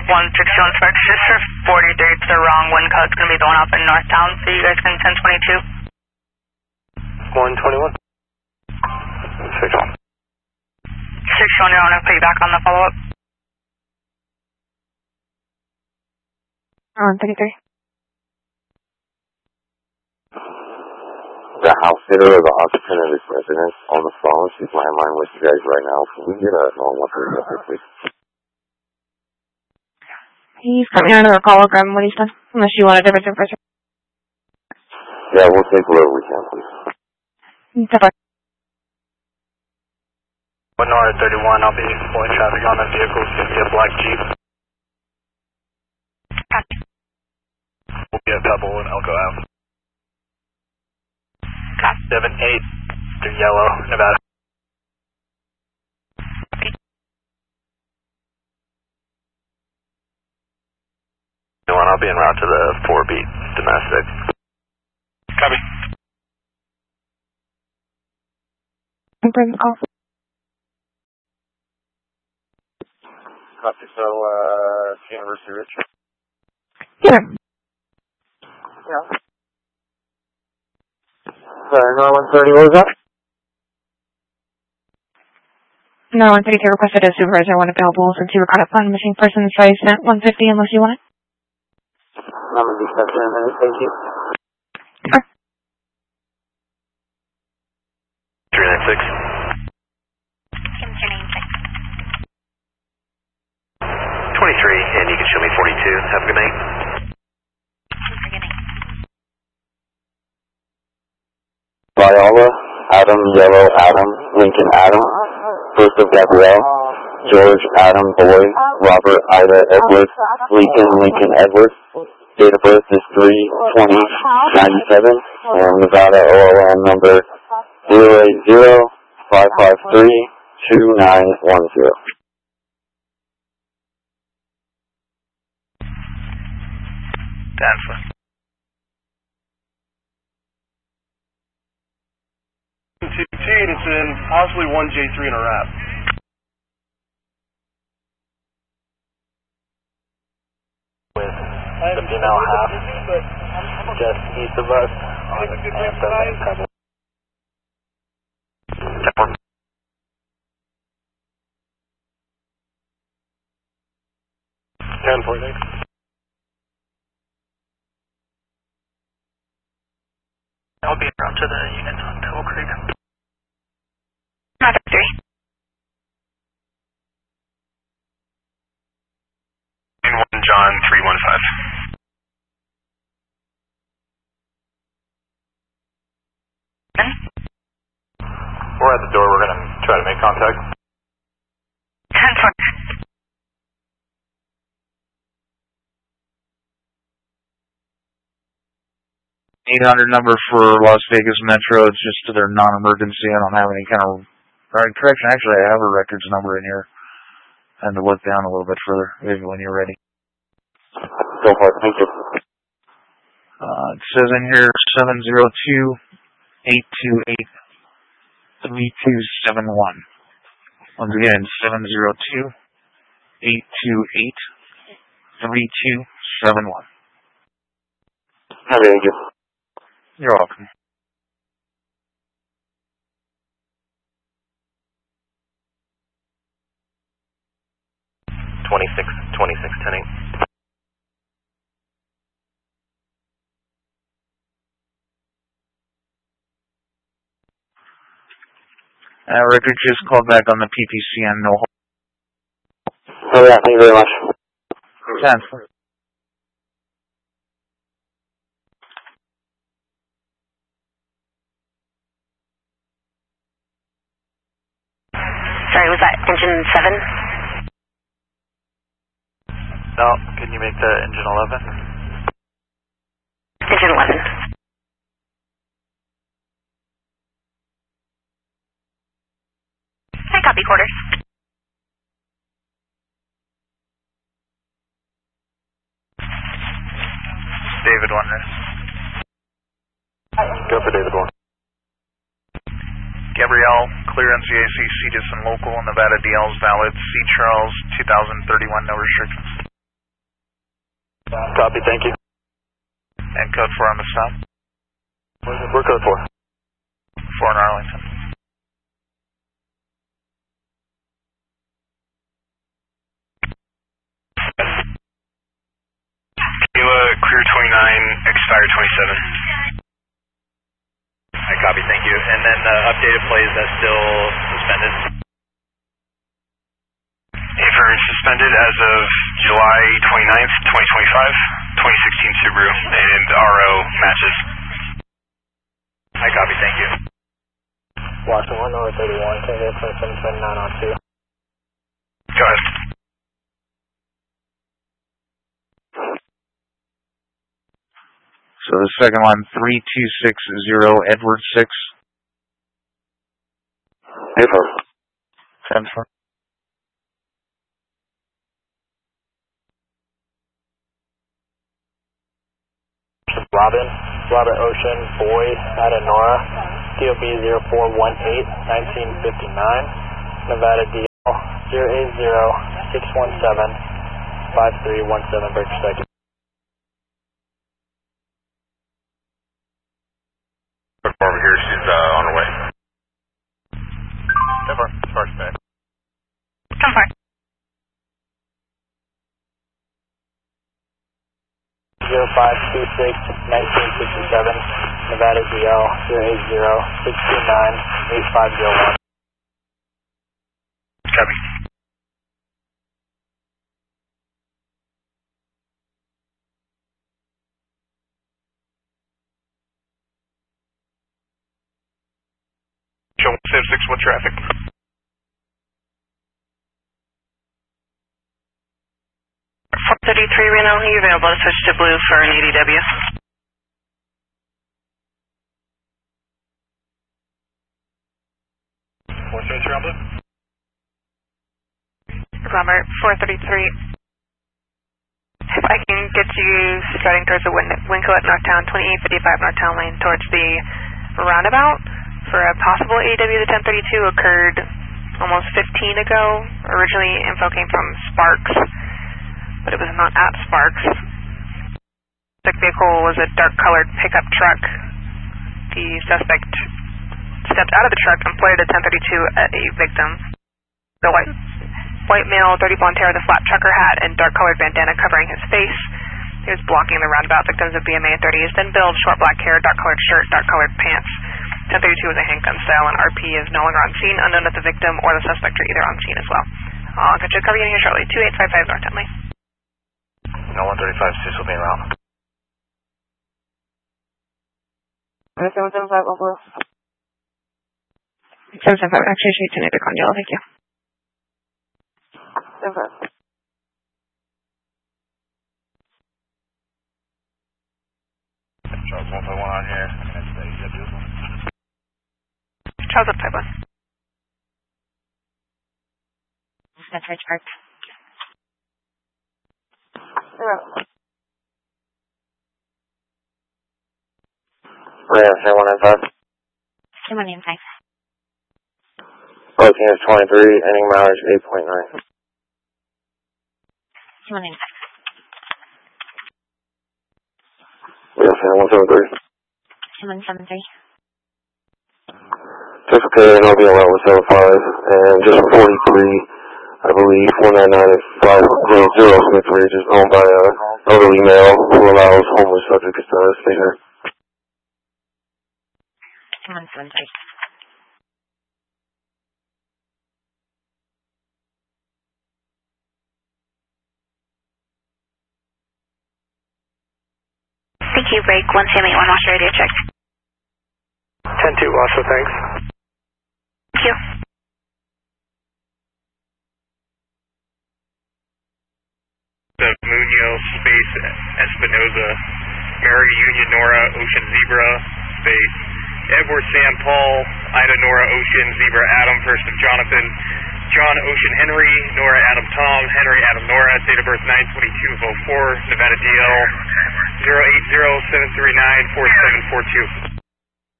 161 Sparks, just for 43, it's the wrong wind cut. It's going to be the one up in Northtown, so you guys can 1022. 121. 6-1. 6-1, I want to put you back on the follow-up. 33. The house sitter or the occupant of this residence on the phone. She's landline with you guys right now. Can we get a phone with her real quick, please? He's coming out of the hologram when he's done. Unless you want a different person. Yeah, we'll take whatever we can, please. Bye-bye. 131, I'll be pulling traffic on that vehicle. It's going to be a black Jeep. We'll be at Pebble and Elko Ave. 7-8 through Yellow, Nevada. I'll be en route to the 4-beat domestic. Copy. Copy, so, University Richard? Yeah. Yeah. Sorry, no, 130, what was that? No, 132 requested a supervisor, one available, since you were caught up on missing person, so I sent 150 unless you want it. I'm going to be stuck in a minute, thank you. 396. 23, and you can show me 42. Have a good night. Viola, Adam, Yellow, Adam, Lincoln, Adam, First of Gabrielle, George, Adam, Boy, Robert, Ida, Edward, Lincoln, Lincoln, Edward. Date of birth is 3/20/97, and Nevada OLN number 080-553-2910. Dancer. It's in possibly 1J3 in a wrap. With the female half just east of us on Anthem and Pebble. 10-4. I'll be around to the units on Pebble Creek. 3. In 1 John 315. We're at the door. We're going to try to make contact. 10-4. Number for Las Vegas Metro. It's just their non-emergency. I don't have any kind of correction. Actually, I have a records number in here. I had to look down a little bit further. Maybe when you're ready. Go for it. Thank you. It says in here 702-828-3271. Once again, 702-828-3271. Thank you. You're welcome. 26-10-8. Record just called back on the PPCN. No. Oh yeah, thank you very much. 10. Sorry, was that engine 7? No, can you make the engine 11? Engine 11. I copy quarters. David 1 there. Go for David 1. Gabrielle, clear NCAC, Cedis and local, Nevada DL's valid, C. Charles, 2031, no restrictions. Copy, thank you. And code 4 on the stop. We're code 4. 4 in Arlington. Kayla, clear 29, expire 27. I copy, thank you. And then updated play, is that still suspended? Affirm suspended as of July 29th, 2025, 2016 Subaru, and RO matches. I copy, thank you. Washington 1 over 31, Tango 2779 on 2. Go ahead. So the second one, 3260 Edward 6. Affirm. 10-4. Robert Ocean, Boy, Adanora, DOB 0418, 1959, Nevada DL 080-617-5317, break perspective. Over here, she's on her way. Never, first back. Come on. 0526-1967, Nevada DL 080-629-8501. Copy. Show 176, what traffic? Reno, are you available to switch to blue for an ADW? What's your answer on blue? Robert, 433. If I can get you starting towards the Winco at Northtown, 2855 Northtown Lane, towards the roundabout for a possible ADW. The 1032 occurred almost 15 ago. Originally, info came from Sparks, but it was not at Sparks. The vehicle was a dark-colored pickup truck. The suspect stepped out of the truck and pointed a 1032 at a victim. The white male, dirty blonde hair with a flat trucker hat and dark-colored bandana covering his face. He was blocking the roundabout. Victims of BMA 30 is then billed, short black hair, dark-colored shirt, dark-colored pants. 1032 was a handgun style, and RP is no longer on scene, unknown if the victim or the suspect are either on scene as well. I'll get you a cover unit here shortly. 2855 North Henley. No 135, Sis will be en route. 775 on blue. 775, actually, she's in Nicon yellow, thank you. 775. Charles 151 on here. That's the AW. Charles 151. That's right, Spark. 0. Yeah, 195. 195. Broken is 23, ending mileage 8.9. 195. Yeah, 173. 773. Just okay, no be around with 75, and just 43, I believe, 499 is 500 Smith Ridge is owned by an elderly male who allows homeless subjects to stay there. 773. Thank you, break 1781, watch radio check. 10-2, also thanks. Thank you. The Munoz, space, Espinoza, Mary Union Nora, Ocean Zebra, space, Edward Sam Paul, Ida Nora, Ocean Zebra Adam, first of Jonathan, John Ocean Henry, Nora Adam Tom, Henry Adam Nora, date of birth 9/22/04, Nevada DL 080-739-4742.